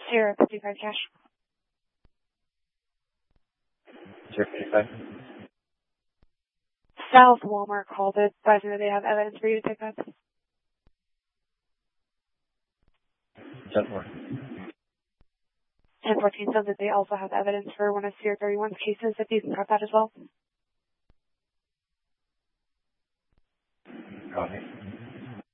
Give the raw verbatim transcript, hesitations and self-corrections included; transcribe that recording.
Sierra fifty-five cash. Sierra fifty-five. South Walmart called it, advising that they have evidence for you to pick up. ten four. ten fourteen says that they also have evidence for one of Sierra thirty-one's cases, if you can cut that as well. Okay.